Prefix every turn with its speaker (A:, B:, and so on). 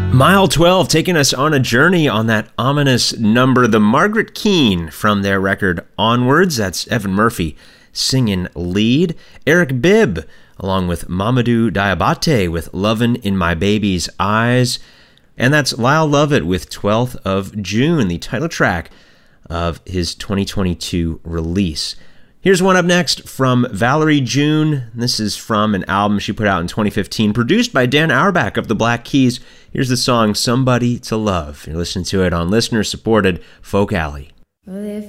A: Mile 12 taking us on a journey on that ominous number. The Margaret Keane from their record Onwards. That's Evan Murphy singing lead. Eric Bibb along with Mamadou Diabate with Lovin' in My Baby's Eyes. And that's Lyle Lovett with 12th of June, the title track of his 2022 release. Here's one up next from Valerie June. This is from an album she put out in 2015, produced by Dan Auerbach of the Black Keys. Here's the song Somebody to Love. You're listening to it on listener-supported Folk Alley.
B: Well, if